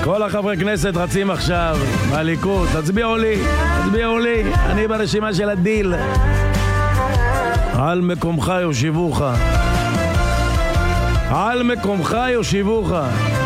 כל החברי כנסת רצים עכשיו מהליכוד, תצביעו לי, תצביעו לי, אני ברשימה של הדיל. על מקומך יושיבוך, על מקומך יושיבוך.